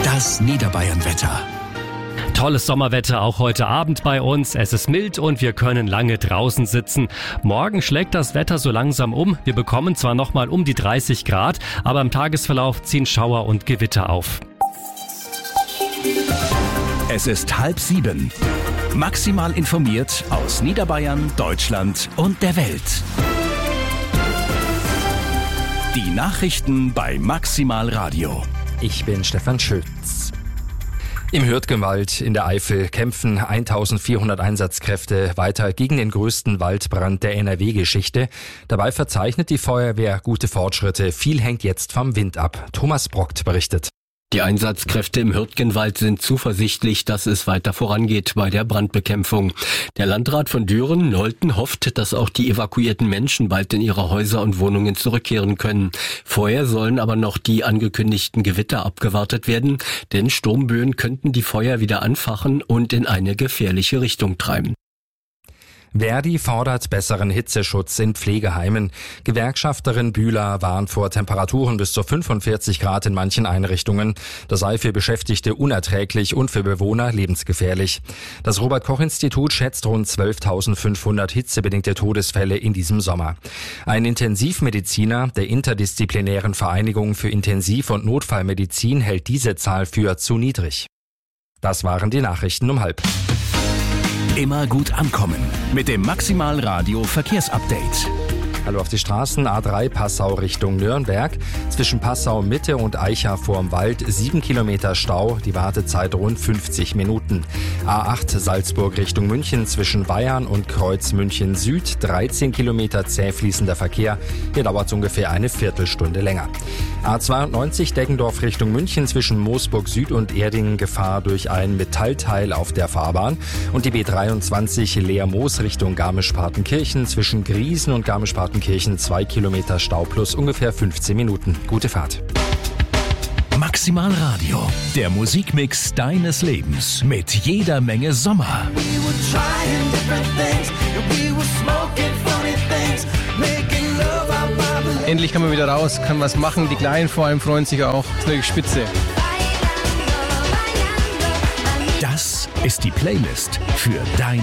Das Niederbayern-Wetter. Tolles Sommerwetter auch heute Abend bei uns. Es ist mild und wir können lange draußen sitzen. Morgen schlägt das Wetter so langsam um. Wir bekommen zwar nochmal um die 30 Grad, aber im Tagesverlauf ziehen Schauer und Gewitter auf. Es ist 6:30. Maximal informiert aus Niederbayern, Deutschland und der Welt. Die Nachrichten bei Maximal Radio. Ich bin Stefan Schütz. Im Hürtgenwald in der Eifel kämpfen 1400 Einsatzkräfte weiter gegen den größten Waldbrand der NRW-Geschichte. Dabei verzeichnet die Feuerwehr gute Fortschritte. Viel hängt jetzt vom Wind ab. Thomas Brockt berichtet. Die Einsatzkräfte im Hürtgenwald sind zuversichtlich, dass es weiter vorangeht bei der Brandbekämpfung. Der Landrat von Düren, Nolten, hofft, dass auch die evakuierten Menschen bald in ihre Häuser und Wohnungen zurückkehren können. Vorher sollen aber noch die angekündigten Gewitter abgewartet werden, denn Sturmböen könnten die Feuer wieder anfachen und in eine gefährliche Richtung treiben. Verdi fordert besseren Hitzeschutz in Pflegeheimen. Gewerkschafterin Bühler warnt vor Temperaturen bis zu 45 Grad in manchen Einrichtungen. Das sei für Beschäftigte unerträglich und für Bewohner lebensgefährlich. Das Robert-Koch-Institut schätzt rund 12.500 hitzebedingte Todesfälle in diesem Sommer. Ein Intensivmediziner der interdisziplinären Vereinigung für Intensiv- und Notfallmedizin hält diese Zahl für zu niedrig. Das waren die Nachrichten um 12:30. Immer gut ankommen mit dem Maximal Radio Verkehrsupdate. Hallo auf die Straßen. A3 Passau Richtung Nürnberg. Zwischen Passau Mitte und Eicha vorm Wald 7 Kilometer Stau. Die Wartezeit rund 50 Minuten. A8 Salzburg Richtung München zwischen Bayern und Kreuz München Süd. 13 Kilometer zäh fließender Verkehr. Hier dauert es ungefähr eine Viertelstunde länger. A92 Deggendorf Richtung München zwischen Moosburg Süd und Erdingen Gefahr durch ein Metallteil auf der Fahrbahn. Und die B23 Leer-Moos Richtung Garmisch-Partenkirchen zwischen Griesen und Garmisch-Partenkirchen 2 Kilometer Stau plus ungefähr 15 Minuten. Gute Fahrt. Maximal Radio, der Musikmix deines Lebens mit jeder Menge Sommer. Endlich kann man wieder raus, kann was machen. Die Kleinen vor allem freuen sich auch. Das ist wirklich spitze. Das ist die Playlist für dein